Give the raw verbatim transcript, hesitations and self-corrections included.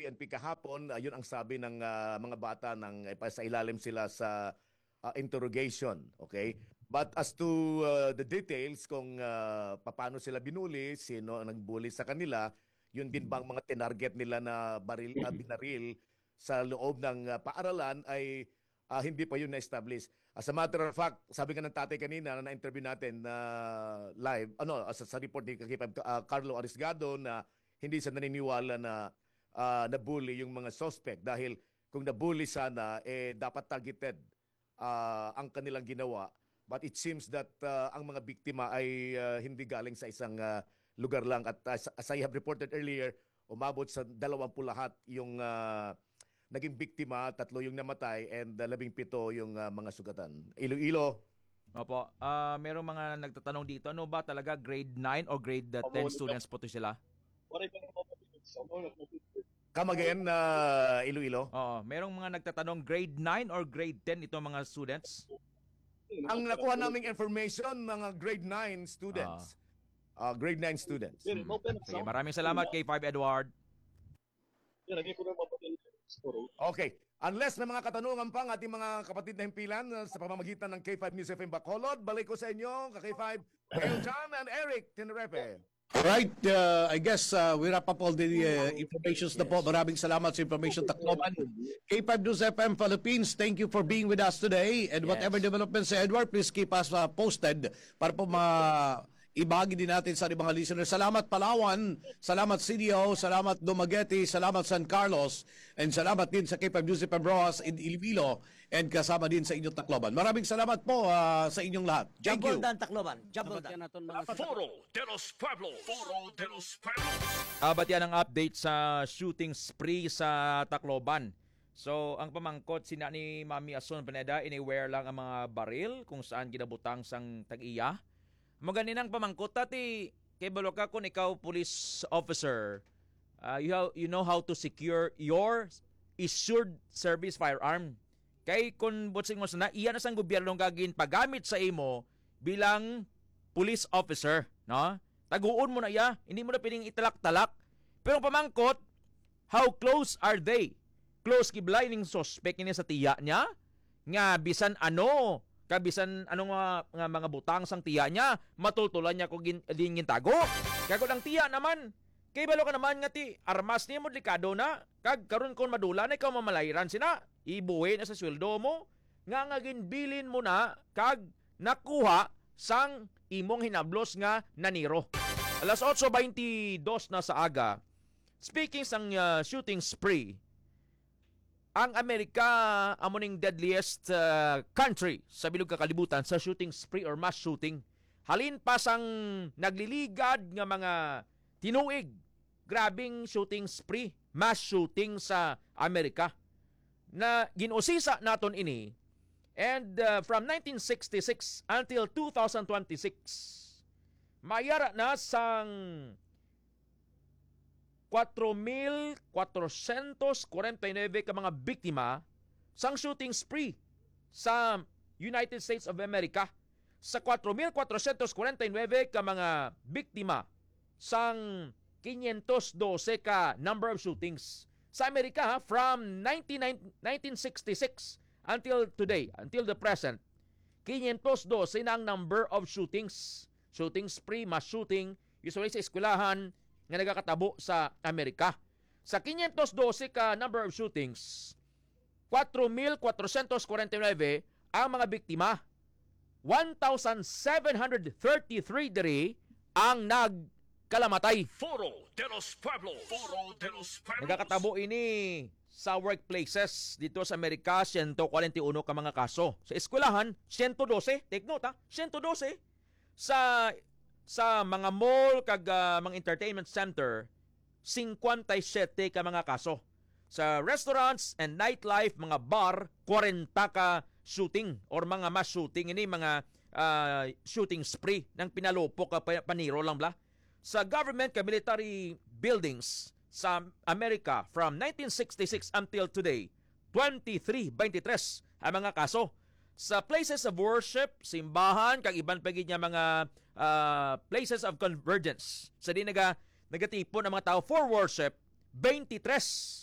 P N P kahapon, uh, yun ang sabi ng uh, mga bata ng eh, pa- sa ilalim sila sa uh, interrogation, okay? But as to uh, the details kung uh, paano sila binuli, sino ang nagbuli sa kanila, yun din bang mga tinarget nila na baril uh, binaril sa loob ng uh, paaralan ay uh, hindi pa yun na-establish. As a matter of fact, sabi nga ng tatay kanina na na-interview natin na live, ano, sa, sa report ni Kakipab uh, Carlo Arisgado na hindi siya naniniwala na uh, nabully yung mga suspect dahil kung nabully sana, eh dapat targeted uh, ang kanilang ginawa. But it seems that uh, ang mga biktima ay uh, hindi galing sa isang uh, lugar lang. At uh, as I have reported earlier, umabot sa dalawampu lahat yung uh, naging biktima, tatlo yung namatay, and uh, labing pito yung uh, mga sugatan. Iloilo. Opo, ah merong mga nagtatanong dito, ano ba talaga grade nine or grade uh, ten students po to sila? Come again, uh, Iloilo. Oo, merong mga nagtatanong grade nine or grade ten itong mga students? Ang nakuha naming information, mga grade nine students. Uh, grade nine students. Hmm. Sige, maraming salamat kay five Edward. Okay. Unless may mga katanungan pang ating mga kapatid na himpilan uh, sa pamamagitan ng K five News F M Bacolod, balik ko sa inyo, ka K five, Gail John and Eric Tenrepe. Right, uh, I guess uh, we wrap up all the uh, informations na po. Maraming salamat sa Information Tacloban. K five News F M Philippines, thank you for being with us today. And Yes. whatever developments, Edward, please keep us uh, posted para po ma ibahagi din natin sa mga listeners. Salamat Palawan, salamat C D O, salamat Dumaguete, salamat San Carlos, and salamat din sa K five News F M Rojas in Iloilo, and kasama din sa inyong Tacloban. Maraming salamat po uh, sa inyong lahat. Thank you. Jumboldan, Tacloban. Jumboldan. Foro de los Pueblos. Foro de los Pueblos. Abat yan ang update sa shooting spree sa Tacloban. So, ang pamangkot sina ni Mami Ason Pineda, iniware lang ang mga baril kung saan ginabutang sang tag-iya. Maganinang pamangkot tati kay Baloka kung ikaw police officer, uh, you, have, you know how to secure your issued service firearm. Kay kung butsing mo sana, iyan na sang gobyerno gagin paggamit sa imo bilang police officer, no? Taguon mo na iya, hindi mo na piling italak-talak. Pero pamangkot, how close are they? Close kiblay ning suspect niya sa tiya niya? Nga bisan ano, kabisan anong nga, nga mga butang sang tiya niya, matultulan niya kung gin, din tago. Kago lang tiya naman. Kay balo ka naman nga ti, armas niya mo delikado na. Kag karon kon madula na ikaw mamalayran sina. Ibuwi na sa sweldo mo. Nga nga ginbilin mo na, kag nakuha sang imong hinablos nga naniro. Alas eight twenty-two na sa aga. Speaking sang uh, shooting spree, ang Amerika amuning deadliest uh, country sa bilog kakalibutan sa shooting spree or mass shooting. Halin pa sang nagliligad nga mga tinuig. Grabing shooting spree, mass shooting sa Amerika. Na ginusisa naton ini. And uh, from nineteen sixty-six until two thousand twenty-six, mayara na sang four mil fourhundra't forty-nine ka mga biktima sang shooting spree sa United States of America. Sa four mil fourhundra't forty-nine ka mga biktima sang five twelve ka number of shootings. Sa Amerika, from nineteen sixty-six until today, until the present, five twelve na ang number of shootings. Shooting spree, mass shooting, usually sa eskwelahan, nga nagakatabo sa Amerika. Sa five twelve ka number of shootings, four mil fourhundra't forty-nine ang mga biktima. one thousand seven hundred thirty-three diri ang nagkalamatay. Foro de los Pueblos. Foro de los Pueblos. Nagakatabo ini sa workplaces dito sa Amerika, one forty-one ka mga kaso. Sa eskwelahan, one twelve. Take note ha, one twelve. Sa sa mga mall kag uh, mga entertainment center, fifty-seven ka mga kaso. Sa restaurants and nightlife, mga bar, forty ka shooting or mga mass shooting. Ini mga uh, shooting spree ng pinalupok ka paniro lang bla. Sa government ka military buildings sa Amerika from nineteen sixty-six until today, twenty-three, twenty-three ang mga kaso. Sa places of worship, simbahan, kag iban pa gid nga mga uh, places of convergence. Sa di naga nagatipon ang mga tao for worship, twenty-three